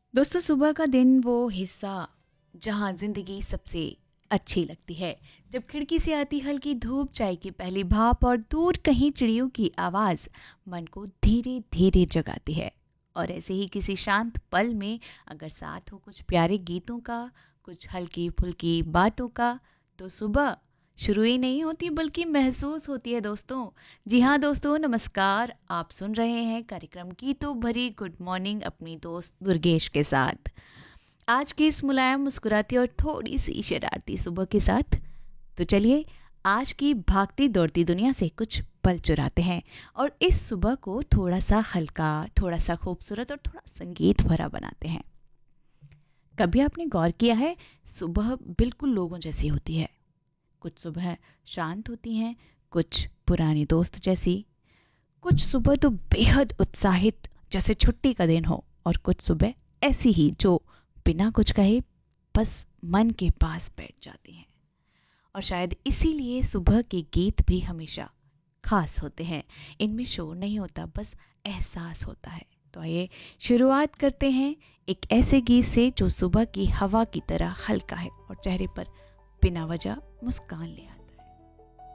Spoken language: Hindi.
दोस्तों, सुबह का दिन वो हिस्सा जहाँ ज़िंदगी सबसे अच्छी लगती है। जब खिड़की से आती हल्की धूप, चाय की पहली भाप और दूर कहीं चिड़ियों की आवाज़ मन को धीरे धीरे जगाती है। और ऐसे ही किसी शांत पल में अगर साथ हो कुछ प्यारे गीतों का, कुछ हल्की फुल्की बातों का, तो सुबह शुरू ही नहीं होती बल्कि महसूस होती है दोस्तों। जी हाँ दोस्तों, नमस्कार। आप सुन रहे हैं कार्यक्रम की तो भरी गुड मॉर्निंग अपनी दोस्त दुर्गेश के साथ। आज की इस मुलायम, मुस्कुराती और थोड़ी सी शरारती सुबह के साथ तो चलिए आज की भागती दौड़ती दुनिया से कुछ पल चुराते हैं और इस सुबह को थोड़ा सा हल्का, थोड़ा सा खूबसूरत और थोड़ा संगीत भरा बनाते हैं। कभी आपने गौर किया है, सुबह बिल्कुल लोगों जैसी होती है। कुछ सुबह शांत होती हैं, कुछ पुरानी दोस्त जैसी, कुछ सुबह तो बेहद उत्साहित जैसे छुट्टी का दिन हो, और कुछ सुबह ऐसी ही जो बिना कुछ कहे बस मन के पास बैठ जाती हैं। और शायद इसीलिए सुबह के गीत भी हमेशा खास होते हैं। इनमें शोर नहीं होता, बस एहसास होता है। तो आइए शुरुआत करते हैं एक ऐसे गीत से जो सुबह की हवा की तरह हल्का है और चेहरे पर बिना वजह मुस्कान ले आता है।